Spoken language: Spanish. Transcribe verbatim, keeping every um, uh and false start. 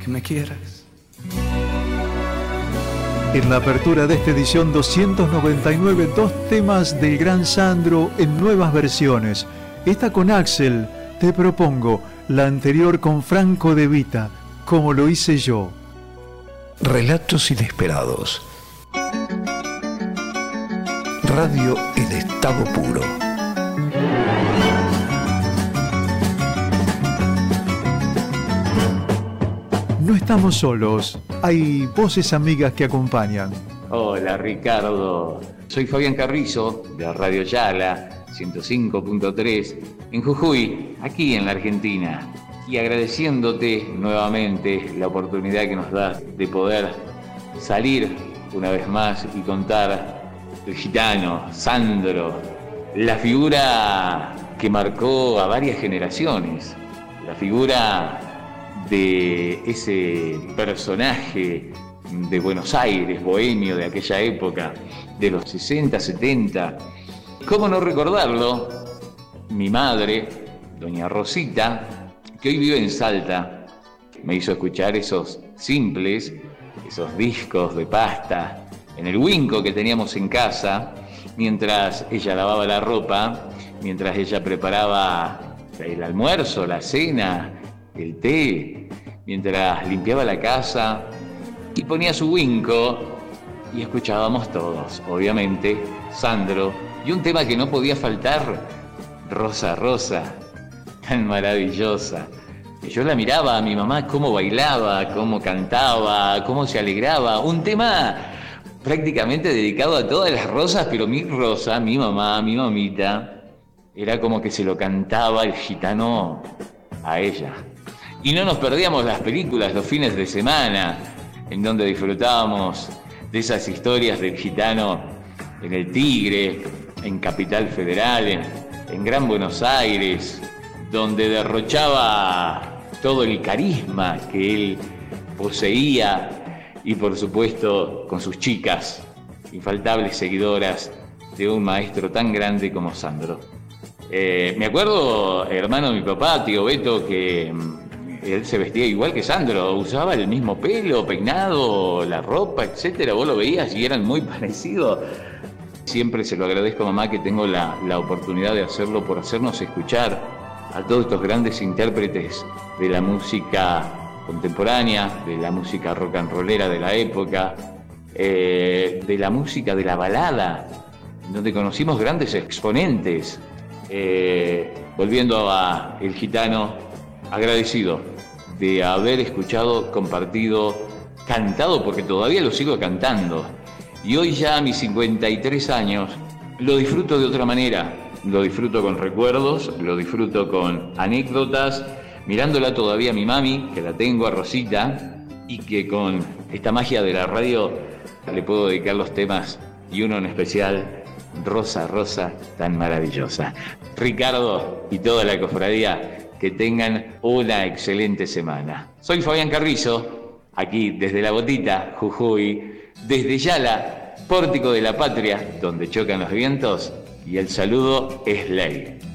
que me quieras. En la apertura de esta edición doscientos noventa y nueve, dos temas del gran Sandro en nuevas versiones. Esta con Axel, Te propongo, la anterior con Franco De Vita, Como lo hice yo. Relatos inesperados. Radio en estado puro. No estamos solos, hay voces amigas que acompañan. Hola Ricardo, soy Fabián Carrizo de Radio Yala ciento cinco punto tres en Jujuy, aquí en la Argentina, y agradeciéndote nuevamente la oportunidad que nos das de poder salir una vez más y contar el gitano, Sandro, la figura que marcó a varias generaciones, la figura de ese personaje de Buenos Aires, bohemio de aquella época, de los sesenta, setenta. ¿Cómo no recordarlo? Mi madre, doña Rosita, que hoy vive en Salta, me hizo escuchar esos simples, esos discos de pasta, en el Winco que teníamos en casa, mientras ella lavaba la ropa, mientras ella preparaba el almuerzo, la cena, el té, mientras limpiaba la casa y ponía su Winco y escuchábamos todos, obviamente, Sandro, y un tema que no podía faltar, Rosa, Rosa, tan maravillosa. Yo la miraba a mi mamá cómo bailaba, cómo cantaba, cómo se alegraba, un tema prácticamente dedicado a todas las rosas, pero mi Rosa, mi mamá, mi mamita, era como que se lo cantaba el gitano a ella. Y no nos perdíamos las películas los fines de semana, en donde disfrutábamos de esas historias del gitano en El Tigre, en Capital Federal, en, en Gran Buenos Aires, donde derrochaba todo el carisma que él poseía y, por supuesto, con sus chicas, infaltables seguidoras de un maestro tan grande como Sandro. Eh, me acuerdo, hermano de mi papá, tío Beto, que él se vestía igual que Sandro, usaba el mismo pelo, peinado, la ropa, etcétera. Vos lo veías y eran muy parecidos. Siempre se lo agradezco a mamá que tengo la, la oportunidad de hacerlo por hacernos escuchar a todos estos grandes intérpretes de la música contemporánea, de la música rock and rollera de la época, eh, de la música de la balada, donde conocimos grandes exponentes. Eh, volviendo a El Gitano, agradecido de haber escuchado, compartido, cantado, porque todavía lo sigo cantando. Y hoy ya a mis cincuenta y tres años lo disfruto de otra manera. Lo disfruto con recuerdos, lo disfruto con anécdotas, mirándola todavía a mi mami, que la tengo a Rosita, y que con esta magia de la radio le puedo dedicar los temas, y uno en especial, Rosa, Rosa, tan maravillosa. Ricardo y toda la cofradía, que tengan una excelente semana. Soy Fabián Carrizo, aquí desde La Botita, Jujuy, desde Yala, pórtico de la patria, donde chocan los vientos, y el saludo es ley.